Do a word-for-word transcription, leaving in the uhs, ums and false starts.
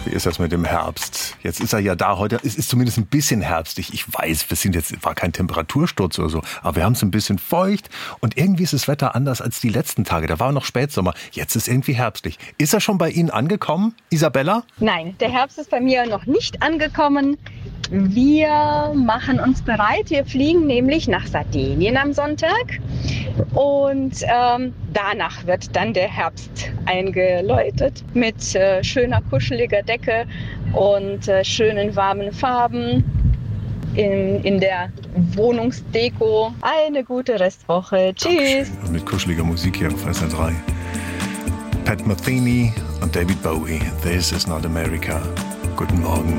Wie ist das mit dem Herbst? Jetzt ist er ja da heute. Es ist zumindest ein bisschen herbstig. Ich weiß, wir sind jetzt, war kein Temperatursturz oder so, aber wir haben es ein bisschen feucht und irgendwie ist das Wetter anders als die letzten Tage. Da war noch Spätsommer. Jetzt ist irgendwie herbstlich. Ist er schon bei Ihnen angekommen, Isabella? Nein, der Herbst ist bei mir noch nicht angekommen. Wir machen uns bereit. Wir fliegen nämlich nach Sardinien am Sonntag und ähm, danach wird dann der Herbst eingeläutet mit äh, schöner kuscheliger Decke und äh, schönen warmen Farben in, in der Wohnungsdeko. Eine gute Restwoche. Tschüss. Und mit kuscheliger Musik hier auf S R drei. Pat Metheny und David Bowie. This is not America. Guten Morgen.